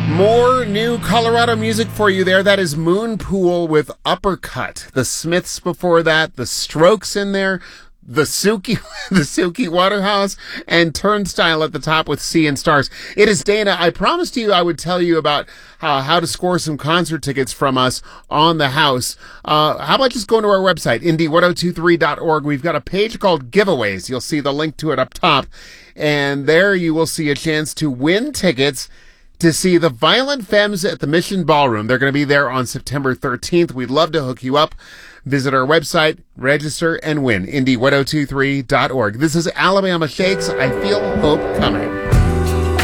More new Colorado music for you there. That is Moonpool with Uppercut. The Smiths before that, the Strokes in there, the Suki Waterhouse, and Turnstile at the top with Sea and Stars. It is Dana. I promised you I would tell you about how to score some concert tickets from us on the house. How about just going to our website, indie1023.org. We've got a page called Giveaways. You'll see the link to it up top. And there you will see a chance to win tickets to see the Violent Femmes at the Mission Ballroom. They're going to be there on September 13th. We'd love to hook you up. Visit our website, register, and win. indie1023.org. This is Alabama Shakes. I Feel Hope Coming.